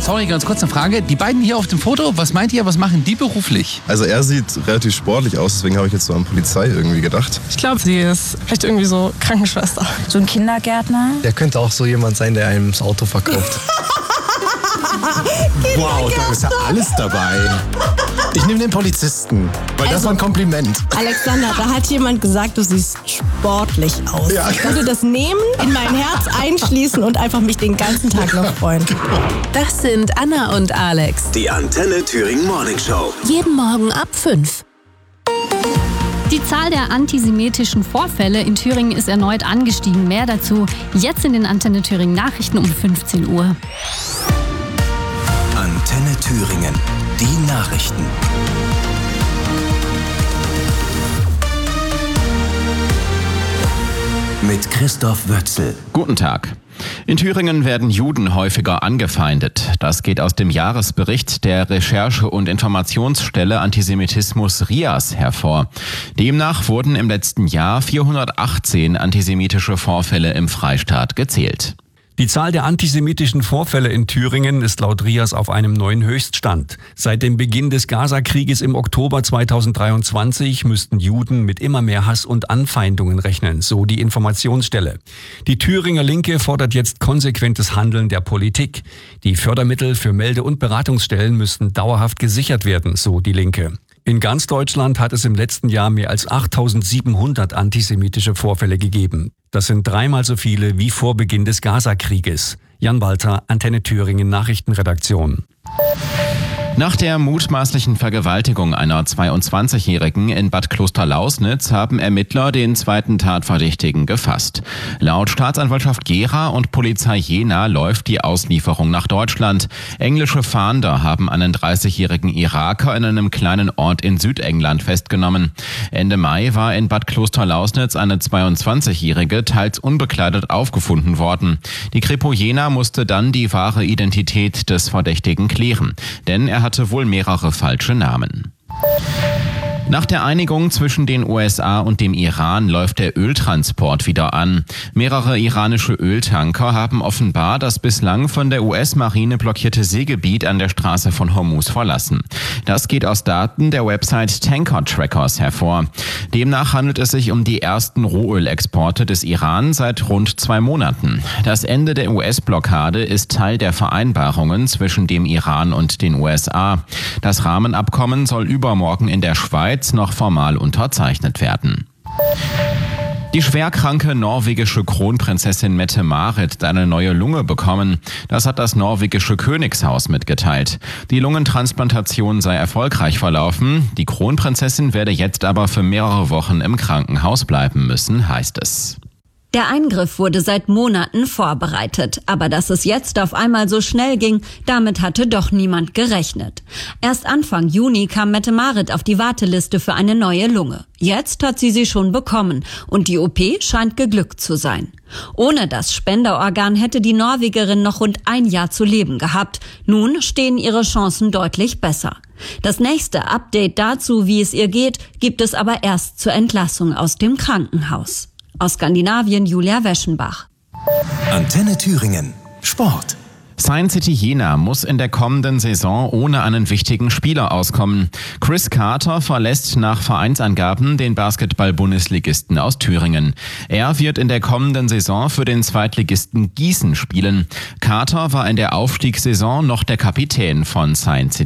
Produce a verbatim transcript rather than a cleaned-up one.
Sorry, ganz kurz eine Frage. Die beiden hier auf dem Foto, was meint ihr, was machen die beruflich? Also er sieht relativ sportlich aus, deswegen habe ich jetzt so an Polizei irgendwie gedacht. Ich glaube, sie ist echt irgendwie so Krankenschwester. So ein Kindergärtner. Der könnte auch so jemand sein, der einem das Auto verkauft. Wow, da ist ja alles dabei. Ich nehme den Polizisten, weil also, das war ein Kompliment. Alexander, da hat jemand gesagt, du siehst sportlich aus. Ja. Ich würde das nehmen, in mein Herz einschließen und einfach mich den ganzen Tag noch freuen. Das sind Anna und Alex. Die Antenne Thüringen Morning Show. Jeden Morgen ab fünf. Die Zahl der antisemitischen Vorfälle in Thüringen ist erneut angestiegen. Mehr dazu jetzt in den Antenne Thüringen Nachrichten um fünfzehn Uhr. Antenne Thüringen, die Nachrichten. Mit Christoph Wötzel. Guten Tag. In Thüringen werden Juden häufiger angefeindet. Das geht aus dem Jahresbericht der Recherche- und Informationsstelle Antisemitismus R I A S hervor. Demnach wurden im letzten Jahr vierhundertachtzehn antisemitische Vorfälle im Freistaat gezählt. Die Zahl der antisemitischen Vorfälle in Thüringen ist laut R I A S auf einem neuen Höchststand. Seit dem Beginn des Gaza-Krieges im Oktober zweitausenddreiundzwanzig müssten Juden mit immer mehr Hass und Anfeindungen rechnen, so die Informationsstelle. Die Thüringer Linke fordert jetzt konsequentes Handeln der Politik. Die Fördermittel für Melde- und Beratungsstellen müssten dauerhaft gesichert werden, so die Linke. In ganz Deutschland hat es im letzten Jahr mehr als achttausendsiebenhundert antisemitische Vorfälle gegeben. Das sind dreimal so viele wie vor Beginn des Gaza-Krieges. Jan Walter, Antenne Thüringen Nachrichtenredaktion. Nach der mutmaßlichen Vergewaltigung einer zweiundzwanzigjährigen in Bad Klosterlausnitz haben Ermittler den zweiten Tatverdächtigen gefasst. Laut Staatsanwaltschaft Gera und Polizei Jena läuft die Auslieferung nach Deutschland. Englische Fahnder haben einen dreißigjährigen Iraker in einem kleinen Ort in Südengland festgenommen. Ende Mai war in Bad Klosterlausnitz eine zweiundzwanzigjährige teils unbekleidet aufgefunden worden. Die Kripo Jena musste dann die wahre Identität des Verdächtigen klären, denn er hatte wohl mehrere falsche Namen. Nach der Einigung zwischen den U S A und dem Iran läuft der Öltransport wieder an. Mehrere iranische Öltanker haben offenbar das bislang von der U S-Marine blockierte Seegebiet an der Straße von Hormuz verlassen. Das geht aus Daten der Website Tanker Trackers hervor. Demnach handelt es sich um die ersten Rohölexporte des Iran seit rund zwei Monaten. Das Ende der U S-Blockade ist Teil der Vereinbarungen zwischen dem Iran und den U S A. Das Rahmenabkommen soll übermorgen in der Schweiz noch formal unterzeichnet werden. Die schwerkranke norwegische Kronprinzessin Mette-Marit hat eine neue Lunge bekommen. Das hat das norwegische Königshaus mitgeteilt. Die Lungentransplantation sei erfolgreich verlaufen. Die Kronprinzessin werde jetzt aber für mehrere Wochen im Krankenhaus bleiben müssen, heißt es. Der Eingriff wurde seit Monaten vorbereitet, aber dass es jetzt auf einmal so schnell ging, damit hatte doch niemand gerechnet. Erst Anfang Juni kam Mette-Marit auf die Warteliste für eine neue Lunge. Jetzt hat sie sie schon bekommen und die O P scheint geglückt zu sein. Ohne das Spenderorgan hätte die Norwegerin noch rund ein Jahr zu leben gehabt. Nun stehen ihre Chancen deutlich besser. Das nächste Update dazu, wie es ihr geht, gibt es aber erst zur Entlassung aus dem Krankenhaus. Aus Skandinavien Julia Weschenbach. Antenne Thüringen. Sport. Science City Jena muss in der kommenden Saison ohne einen wichtigen Spieler auskommen. Chris Carter verlässt nach Vereinsangaben den Basketball-Bundesligisten aus Thüringen. Er wird in der kommenden Saison für den Zweitligisten Gießen spielen. Carter war in der Aufstiegssaison noch der Kapitän von Science City.